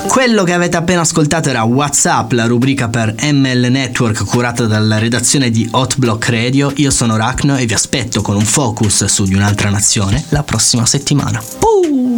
Quello che avete appena ascoltato era WhatsApp, la rubrica per ML Network curata dalla redazione di Hotblock Radio. Io sono Rachno e vi aspetto con un focus su di un'altra nazione la prossima settimana.